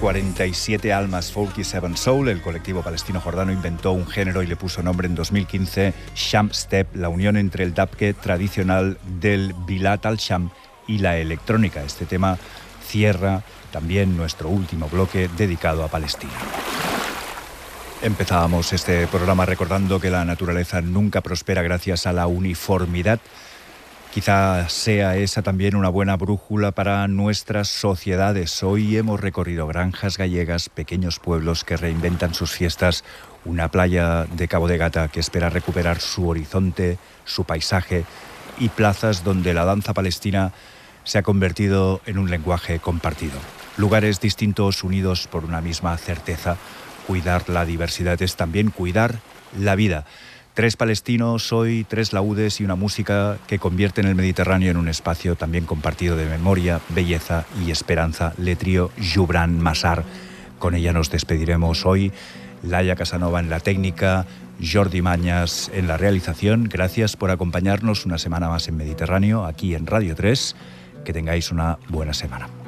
47 almas folk y Seven Soul, el colectivo palestino jordano inventó un género y le puso nombre en 2015 Sham Step, la unión entre el dabke tradicional del Bilat al-Sham y la electrónica. Este tema cierra también nuestro último bloque dedicado a Palestina. Empezábamos este programa recordando que la naturaleza nunca prospera gracias a la uniformidad. Quizá sea esa también una buena brújula para nuestras sociedades. Hoy hemos recorrido granjas gallegas, pequeños pueblos que reinventan sus fiestas, una playa de Cabo de Gata que espera recuperar su horizonte, su paisaje, y plazas donde la danza palestina se ha convertido en un lenguaje compartido. Lugares distintos unidos por una misma certeza. Cuidar la diversidad es también cuidar la vida. 3 palestinos hoy, 3 laúdes y una música que convierten el Mediterráneo en un espacio también compartido de memoria, belleza y esperanza. Le trío Jubran Masar. Con ella nos despediremos hoy. Laia Casanova en la técnica, Jordi Mañas en la realización. Gracias por acompañarnos una semana más en Mediterráneo, aquí en Radio 3. Que tengáis una buena semana.